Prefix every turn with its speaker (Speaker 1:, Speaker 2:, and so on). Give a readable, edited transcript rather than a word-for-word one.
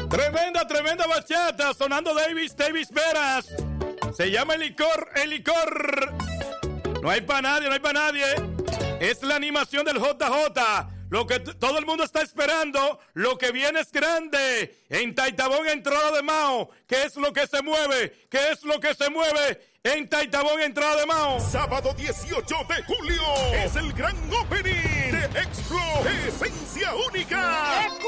Speaker 1: Tremenda bachata sonando Davis Veras. Se llama El Licor. No hay para nadie. Es la animación del JJ. Lo que todo el mundo está esperando, lo que viene es grande. En Taitabón, entrada de Mao. ¿Qué es lo que se mueve? En Taitabón, entrada de Mao.
Speaker 2: Sábado 18 de julio es el gran opening de Explo Esencia Única.